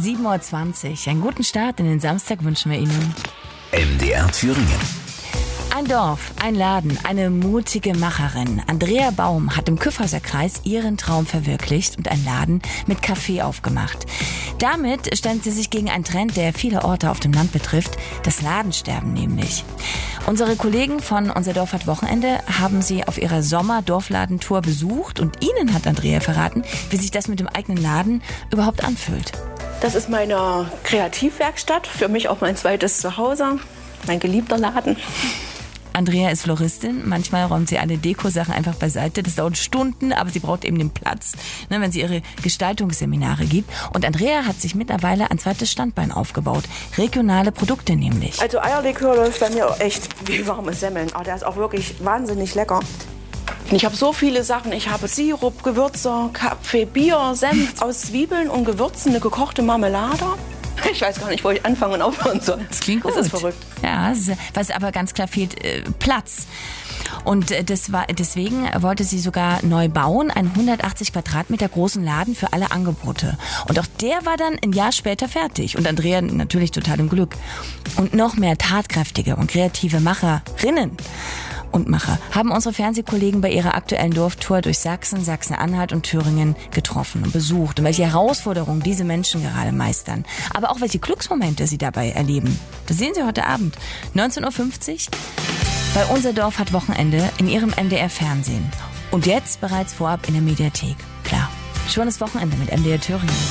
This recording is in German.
7:20 Uhr. Einen guten Start in den Samstag wünschen wir Ihnen. MDR Thüringen. Ein Dorf, ein Laden, eine mutige Macherin. Andrea Baum hat im Kyffhäuser Kreis ihren Traum verwirklicht und einen Laden mit Café aufgemacht. Damit stellt sie sich gegen einen Trend, der viele Orte auf dem Land betrifft, das Ladensterben nämlich. Unsere Kollegen von Unser Dorf hat Wochenende haben sie auf ihrer Sommer-Dorfladentour besucht und ihnen hat Andrea verraten, wie sich das mit dem eigenen Laden überhaupt anfühlt. Das ist meine Kreativwerkstatt, für mich auch mein zweites Zuhause, mein geliebter Laden. Andrea ist Floristin. Manchmal räumt sie alle Dekosachen einfach beiseite. Das dauert Stunden, aber sie braucht eben den Platz, wenn sie ihre Gestaltungsseminare gibt. Und Andrea hat sich mittlerweile ein zweites Standbein aufgebaut. Regionale Produkte nämlich. Also Eierlikör läuft bei mir echt wie warme Semmeln. Aber der ist auch wirklich wahnsinnig lecker. Ich habe so viele Sachen. Ich habe Sirup, Gewürze, Kaffee, Bier, Senf aus Zwiebeln und Gewürzen, eine gekochte Marmelade. Ich weiß gar nicht, wo ich anfangen und aufhören soll. Das klingt gut. Das ist verrückt. Ja, was aber ganz klar fehlt, Platz. Und deswegen wollte sie sogar neu bauen, einen 180 Quadratmeter großen Laden für alle Angebote. Und auch der war dann ein Jahr später fertig. Und Andrea natürlich total im Glück. Und noch mehr tatkräftige und kreative Macherinnen und Macher haben unsere Fernsehkollegen bei ihrer aktuellen Dorftour durch Sachsen, Sachsen-Anhalt und Thüringen getroffen und besucht und welche Herausforderungen diese Menschen gerade meistern. Aber auch welche Glücksmomente sie dabei erleben. Das sehen Sie heute Abend, 19:50 Uhr, bei Unser Dorf hat Wochenende in Ihrem MDR Fernsehen. Und jetzt bereits vorab in der Mediathek. Klar, schönes Wochenende mit MDR Thüringen.